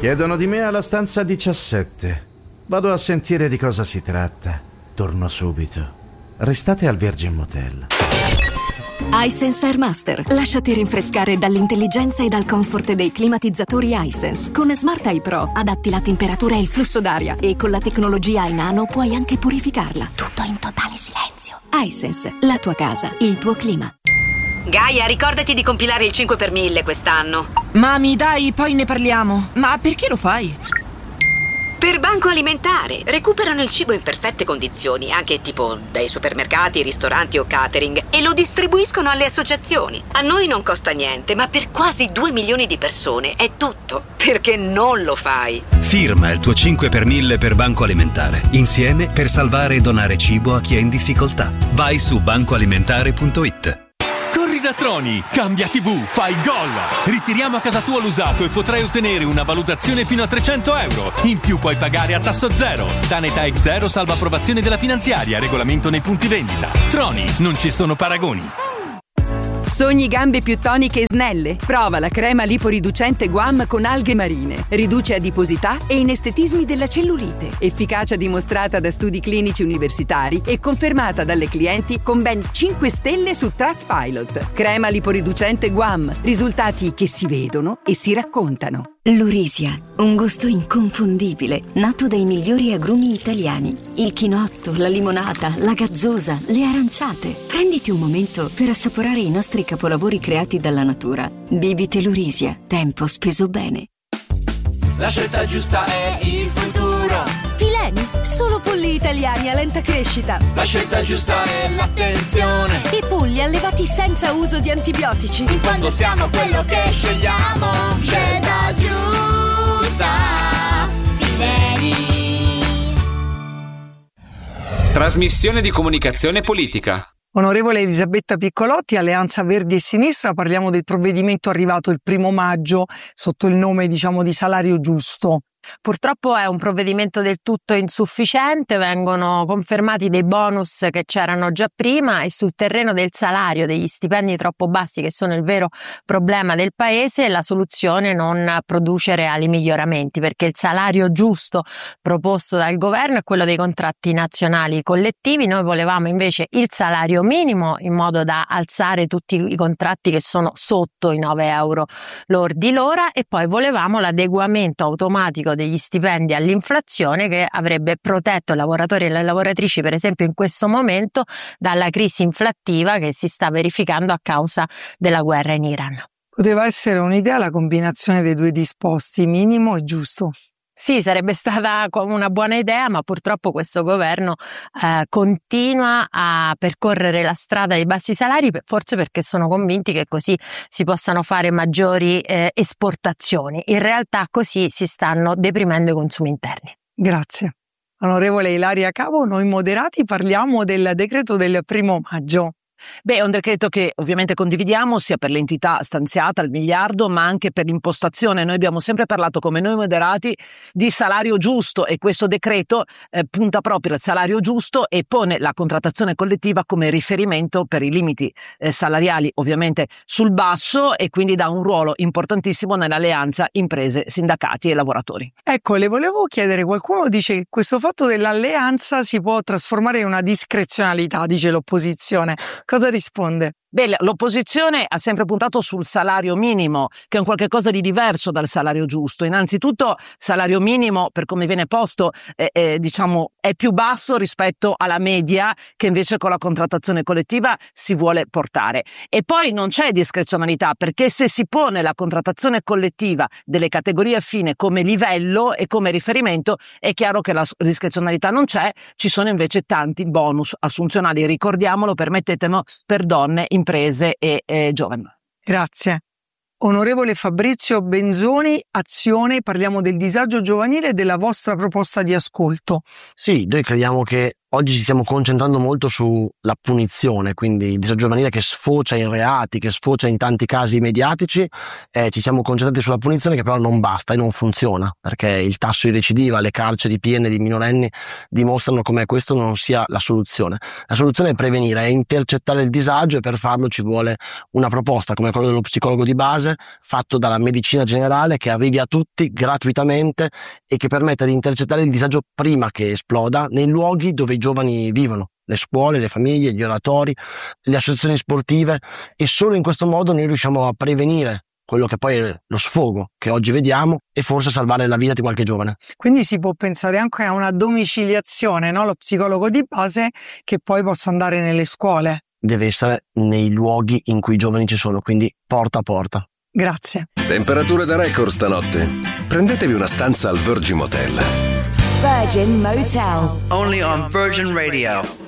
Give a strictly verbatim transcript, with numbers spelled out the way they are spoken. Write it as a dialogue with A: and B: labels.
A: Chiedono di me alla stanza diciassette. Vado a sentire di cosa si tratta. Torno subito. Restate al Virgin Motel.
B: iSense Airmaster. Lasciati rinfrescare dall'intelligenza e dal comfort dei climatizzatori iSense. Con Smart Eye Pro adatti la temperatura e il flusso d'aria e con la tecnologia iNano puoi anche purificarla. Tutto in totale silenzio. iSense, la tua casa, il tuo clima.
C: Gaia, ricordati di compilare il cinque per mille quest'anno.
D: Mami, dai, poi ne parliamo. Ma perché lo fai?
C: Per Banco Alimentare. Recuperano il cibo in perfette condizioni, anche tipo dai supermercati, ristoranti o catering, e lo distribuiscono alle associazioni. A noi non costa niente, ma per quasi due milioni di persone è tutto. Perché non lo fai?
E: Firma il tuo cinque per mille per Banco Alimentare. Insieme per salvare e donare cibo a chi è in difficoltà. Vai su banco alimentare punto it.
F: Da Troni, cambia tivù, fai gol! Ritiriamo a casa tua l'usato e potrai ottenere una valutazione fino a trecento euro. In più puoi pagare a tasso zero. Tanetech zero salva approvazione della finanziaria, regolamento nei punti vendita. Troni, non ci sono paragoni.
G: Sogni gambe più toniche e snelle? Prova la crema liporiducente Guam con alghe marine. Riduce adiposità e inestetismi della cellulite. Efficacia dimostrata da studi clinici universitari e confermata dalle clienti con ben cinque stelle su Trustpilot. Crema liporiducente Guam. Risultati che si vedono e si raccontano.
B: Lurisia, un gusto inconfondibile, nato dai migliori agrumi italiani. Il chinotto, la limonata, la gazzosa, le aranciate. Prenditi un momento per assaporare i nostri capolavori creati dalla natura. Bibite Lurisia, tempo speso bene.
H: La scelta giusta è il futuro.
I: Fileni, solo polli italiani a lenta crescita.
H: La scelta giusta è l'attenzione.
I: I polli allevati senza uso di antibiotici.
H: In fondo siamo quello che scegliamo. Scelta giusta. Fileni.
J: Trasmissione di comunicazione politica.
K: Onorevole Elisabetta Piccolotti, Alleanza Verdi e Sinistra, parliamo del provvedimento arrivato il primo maggio sotto il nome, diciamo, di salario giusto.
L: Purtroppo è un provvedimento del tutto insufficiente, vengono confermati dei bonus che c'erano già prima e sul terreno del salario, degli stipendi troppo bassi che sono il vero problema del paese, la soluzione è non produce reali miglioramenti, perché il salario giusto proposto dal governo è quello dei contratti nazionali collettivi. Noi volevamo invece il salario minimo in modo da alzare tutti i contratti che sono sotto i nove euro lordi l'ora e poi volevamo l'adeguamento automatico degli stipendi all'inflazione che avrebbe protetto i lavoratori e le lavoratrici, per esempio in questo momento, dalla crisi inflattiva che si sta verificando a causa della guerra in Iran.
K: Poteva essere un'idea la combinazione dei due disposti, minimo e giusto?
L: Sì, sarebbe stata una buona idea, ma purtroppo questo governo eh, continua a percorrere la strada dei bassi salari, forse perché sono convinti che così si possano fare maggiori eh, esportazioni. In realtà così si stanno deprimendo i consumi interni.
K: Grazie. Onorevole Ilaria Cavo, noi moderati parliamo del decreto del primo maggio.
M: Beh, è un decreto che ovviamente condividiamo sia per l'entità stanziata, il miliardo, ma anche per l'impostazione. Noi abbiamo sempre parlato, come noi moderati, di salario giusto e questo decreto eh, punta proprio al salario giusto e pone la contrattazione collettiva come riferimento per i limiti eh, salariali ovviamente sul basso e quindi dà un ruolo importantissimo nell'alleanza imprese, sindacati e lavoratori.
K: Ecco, le volevo chiedere, qualcuno dice che questo fatto dell'alleanza si può trasformare in una discrezionalità, dice l'opposizione. Cosa risponde?
M: Beh, l'opposizione ha sempre puntato sul salario minimo, che è un qualche cosa di diverso dal salario giusto. Innanzitutto, salario minimo, per come viene posto, eh, eh, diciamo, è più basso rispetto alla media che invece con la contrattazione collettiva si vuole portare. E poi non c'è discrezionalità, perché se si pone la contrattazione collettiva delle categorie fine come livello e come riferimento, è chiaro che la discrezionalità non c'è, ci sono invece tanti bonus assunzionali. Ricordiamolo, permettetemi, per donne, imprese e eh, giovani.
K: Grazie. Onorevole Fabrizio Benzoni, Azione, parliamo del disagio giovanile e della vostra proposta di ascolto.
N: Sì, noi crediamo che oggi ci stiamo concentrando molto sulla punizione, quindi il disagio giovanile che sfocia in reati, che sfocia in tanti casi mediatici, eh, ci siamo concentrati sulla punizione, che però non basta e non funziona, perché il tasso di recidiva, le carceri piene di minorenni dimostrano come questo non sia la soluzione. La soluzione è prevenire, è intercettare il disagio, e per farlo ci vuole una proposta come quella dello psicologo di base, fatto dalla medicina generale, che arrivi a tutti gratuitamente e che permetta di intercettare il disagio prima che esploda nei luoghi dove i giovani vivono, le scuole, le famiglie, gli oratori, le associazioni sportive, e solo in questo modo noi riusciamo a prevenire quello che poi è lo sfogo che oggi vediamo e forse salvare la vita di qualche giovane.
K: Quindi si può pensare anche a una domiciliazione, no? Lo psicologo di base che poi possa andare nelle scuole.
N: Deve essere nei luoghi in cui i giovani ci sono, quindi porta a porta.
K: Grazie.
O: Temperature da record stanotte. Prendetevi una stanza al Virgin Motel.
P: Virgin Motel.
Q: Only on Virgin Radio.